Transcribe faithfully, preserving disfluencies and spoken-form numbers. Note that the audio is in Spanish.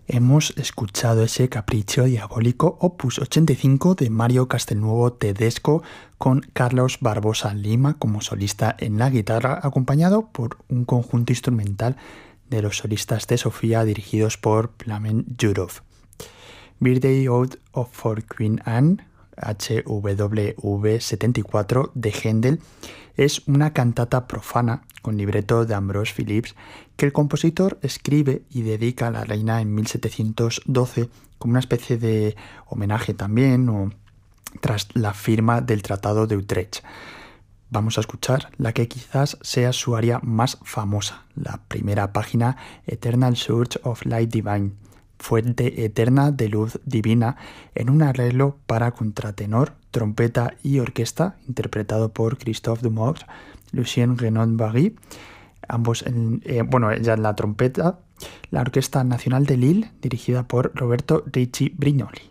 Hemos escuchado ese Capriccio Diabólico opus ochenta y cinco de Mario Castelnuovo Tedesco con Carlos Barbosa Lima como solista en la guitarra, acompañado por un conjunto instrumental de los solistas de Sofía dirigidos por Plamen Jurov. Birthday Ode of for Queen Anne, H W V setenta y cuatro de Händel, es una cantata profana con libreto de Ambrose Philips que el compositor escribe y dedica a la reina en mil setecientos doce como una especie de homenaje también, o tras la firma del Tratado de Utrecht. Vamos a escuchar la que quizás sea su aria más famosa, la primera página, Eternal Source of Light Divine, fuente eterna de luz divina, en un arreglo para contratenor, trompeta y orquesta, interpretado por Christophe Dumont, Lucien Renaud-Barry, ambos en, eh, bueno, ella en la trompeta, la Orquesta Nacional de Lille, dirigida por Roberto Ricci Brignoli.